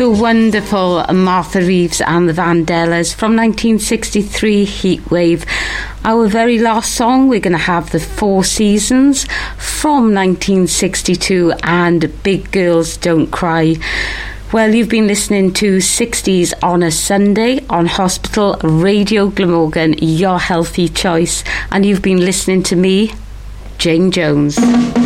The wonderful Martha Reeves and the Vandellas from 1963, Heatwave. Our very last song, we're going to have the Four Seasons from 1962 and Big Girls Don't Cry. Well, you've been listening to 60s on a Sunday on Hospital Radio Glamorgan, your healthy choice. And you've been listening to me, Jane Jones.